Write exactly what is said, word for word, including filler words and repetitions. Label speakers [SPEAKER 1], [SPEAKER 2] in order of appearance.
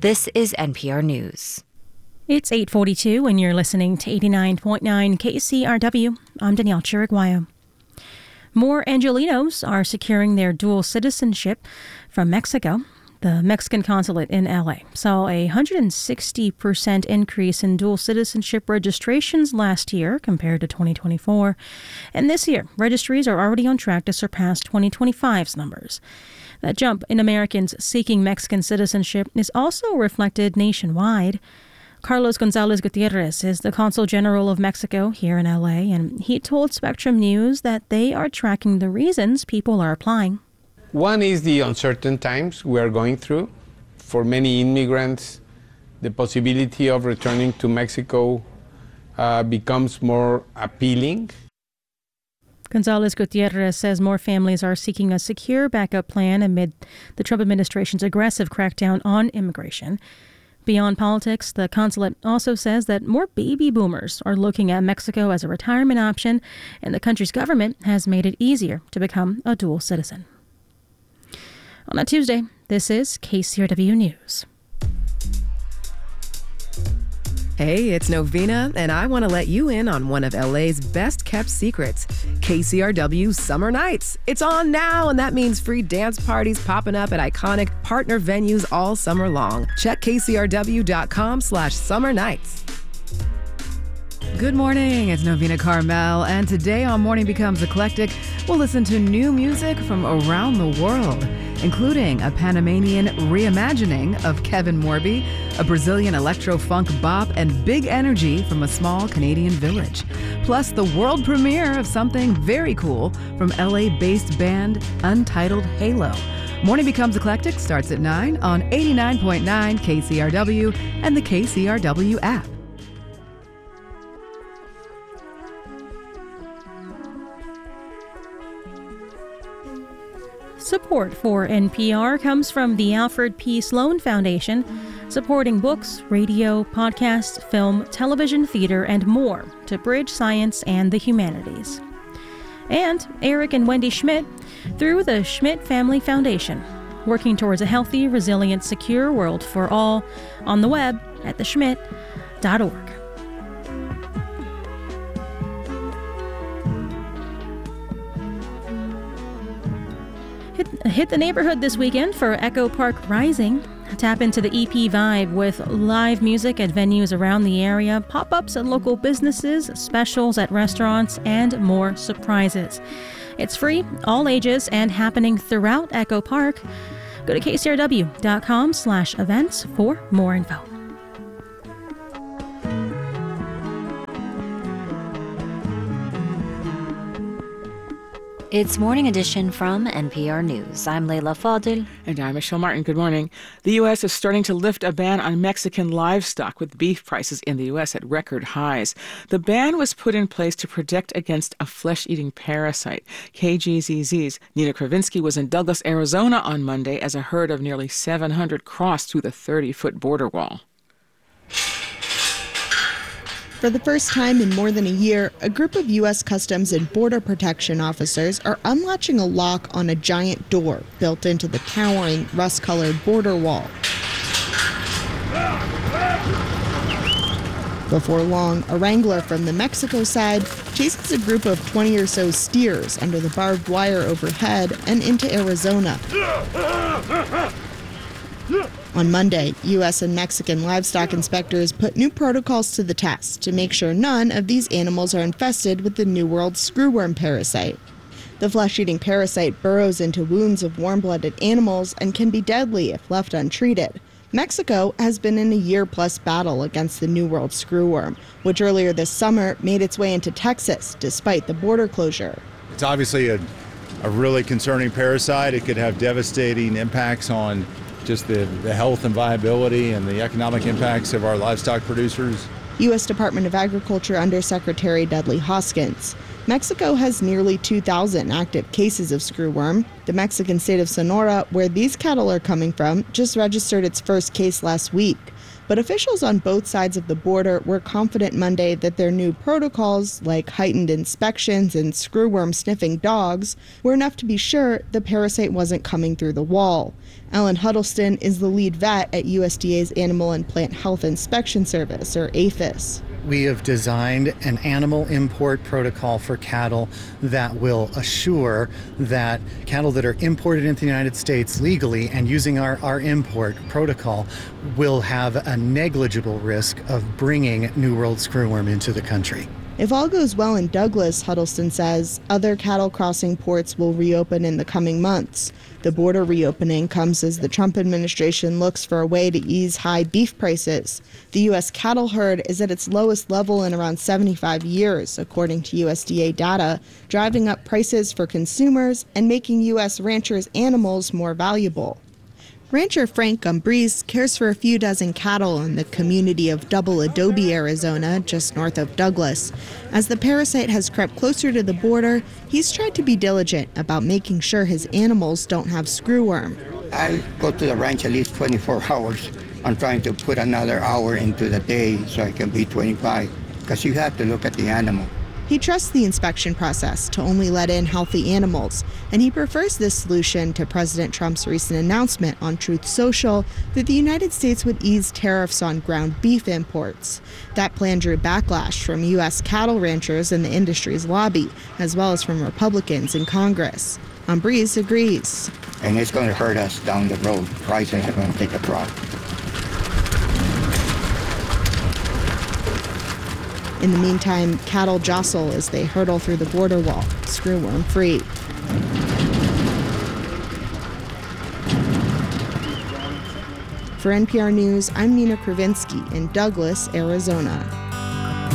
[SPEAKER 1] This is N P R News.
[SPEAKER 2] It's eight forty-two and you're listening to eighty-nine point nine K C R W. I'm Danielle Chiriguayo. More Angelinos are securing their dual citizenship from Mexico. The Mexican consulate in L A saw a one hundred sixty percent increase in dual citizenship registrations last year compared to twenty twenty-four. And this year, registries are already on track to surpass twenty twenty-five's numbers. That jump in Americans seeking Mexican citizenship is also reflected nationwide. Carlos Gonzalez Gutierrez is the Consul General of Mexico here in L A, and he told Spectrum News that they are tracking the reasons people are applying.
[SPEAKER 3] One is the uncertain times we are going through. For many immigrants, the possibility of returning to Mexico uh, becomes more appealing.
[SPEAKER 2] Gonzalez Gutierrez says more families are seeking a secure backup plan amid the Trump administration's aggressive crackdown on immigration. Beyond politics, the consulate also says that more baby boomers are looking at Mexico as a retirement option, and the country's government has made it easier to become a dual citizen. On a Tuesday, this is K C R W News.
[SPEAKER 4] Hey, it's Novena, and I want to let you in on one of L A's best-kept secrets, K C R W Summer Nights. It's on now, and that means free dance parties popping up at iconic partner venues all summer long. Check kcrw.com slash summer nights.
[SPEAKER 5] Good morning, it's Novena Carmel, and today on Morning Becomes Eclectic, we'll listen to new music from around the world, including a Panamanian reimagining of Kevin Morby, a Brazilian electro-funk bop, and big energy from a small Canadian village. Plus, the world premiere of something very cool from L A-based band Untitled Halo. Morning Becomes Eclectic starts at nine on eighty-nine point nine K C R W and the K C R W app.
[SPEAKER 2] Support for N P R comes from the Alfred P. Sloan Foundation, supporting books, radio, podcasts, film, television, theater, and more to bridge science and the humanities. And Eric and Wendy Schmidt through the Schmidt Family Foundation, working towards a healthy, resilient, secure world for all on the web at the schmidt dot org. Hit, hit the neighborhood this weekend for Echo Park Rising. Tap into the E P vibe with live music at venues around the area, pop-ups at local businesses, specials at restaurants, and more surprises. It's free, all ages, and happening throughout Echo Park. Go to kcrw.com slash events for more info.
[SPEAKER 1] It's Morning Edition from N P R News. I'm Leila Fadil.
[SPEAKER 6] And I'm Michelle Martin. Good morning. The U S is starting to lift a ban on Mexican livestock, with beef prices in the U S at record highs. The ban was put in place to protect against a flesh-eating parasite. K G Z Z's Nina Kravinsky was in Douglas, Arizona on Monday as a herd of nearly seven hundred crossed through the thirty-foot border wall.
[SPEAKER 7] For the first time in more than a year, a group of U S Customs and Border Protection officers are unlatching a lock on a giant door built into the towering, rust-colored border wall. Before long, a wrangler from the Mexico side chases a group of twenty or so steers under the barbed wire overhead and into Arizona. On Monday, U S and Mexican livestock inspectors put new protocols to the test to make sure none of these animals are infested with the New World screwworm parasite. The flesh-eating parasite burrows into wounds of warm-blooded animals and can be deadly if left untreated. Mexico has been in a year-plus battle against the New World screwworm, which earlier this summer made its way into Texas despite the border closure.
[SPEAKER 8] It's obviously a, a really concerning parasite. It could have devastating impacts on just the, the health and viability and the economic impacts of our livestock producers.
[SPEAKER 7] U S Department of Agriculture Undersecretary Dudley Hoskins. Mexico has nearly two thousand active cases of screwworm. The Mexican state of Sonora, where these cattle are coming from, just registered its first case last week. But officials on both sides of the border were confident Monday that their new protocols, like heightened inspections and screwworm-sniffing dogs, were enough to be sure the parasite wasn't coming through the wall. Ellen Huddleston is the lead vet at U S D A's Animal and Plant Health Inspection Service, or APHIS.
[SPEAKER 9] We have designed an animal import protocol for cattle that will assure that cattle that are imported into the United States legally and using our, our import protocol will have a negligible risk of bringing New World screwworm into the country.
[SPEAKER 7] If all goes well in Douglas, Huddleston says, other cattle crossing ports will reopen in the coming months. The border reopening comes as the Trump administration looks for a way to ease high beef prices. The U S cattle herd is at its lowest level in around seventy-five years, according to U S D A data, driving up prices for consumers and making U S ranchers' animals more valuable. Rancher Frank Gumbrese cares for a few dozen cattle in the community of Double Adobe, Arizona, just north of Douglas. As the parasite has crept closer to the border, he's tried to be diligent about making sure his animals don't have screwworm.
[SPEAKER 10] I go to the ranch at least twenty-four hours. I'm trying to put another hour into the day so I can be twenty-five, because you have to look at the animal.
[SPEAKER 7] He trusts the inspection process to only let in healthy animals, and he prefers this solution to President Trump's recent announcement on Truth Social that the United States would ease tariffs on ground beef imports. That plan drew backlash from U S cattle ranchers and the industry's lobby, as well as from Republicans in Congress. Gumbrese agrees.
[SPEAKER 10] And it's going to hurt us down the road. Prices are going to take a drop.
[SPEAKER 7] In the meantime, cattle jostle as they hurtle through the border wall, screwworm-free. For N P R News, I'm Nina Kravinsky in Douglas, Arizona.